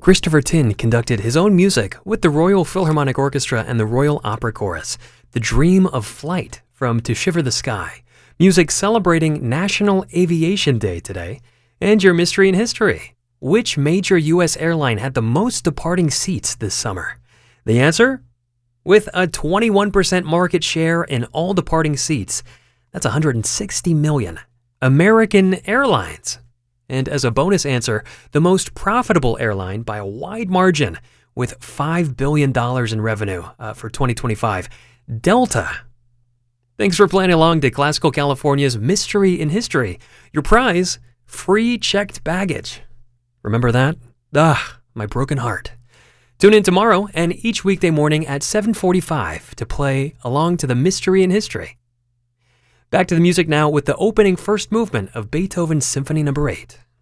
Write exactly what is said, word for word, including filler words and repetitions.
Christopher Tin conducted his own music with the Royal Philharmonic Orchestra and the Royal Opera Chorus, The Dream of Flight from To Shiver the Sky, music celebrating National Aviation Day today, and your mystery in history. Which major U S airline had the most departing seats this summer? The answer? With a twenty-one percent market share in all departing seats, that's one hundred sixty million, American Airlines. And as a bonus answer, the most profitable airline by a wide margin with five billion dollars in revenue uh, for twenty twenty-five, Delta. Thanks for playing along to Classical California's Mystery in History. Your prize, free checked baggage. Remember that? Ah, my broken heart. Tune in tomorrow and each weekday morning at seven forty-five to play along to the Mystery in History. Back to the music now with the opening first movement of Beethoven's Symphony Number eight.